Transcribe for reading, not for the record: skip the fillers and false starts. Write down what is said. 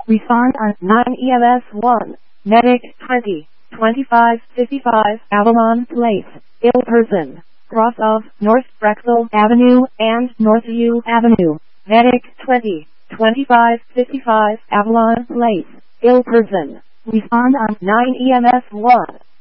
Respond on 9 EMS 1. Medic 20, 2555 Avalon Place, ill person, cross of North Drexel Avenue and Northview Avenue. Medic 20, 2555 Avalon Place, ill person. Respond on 9 EMS 1.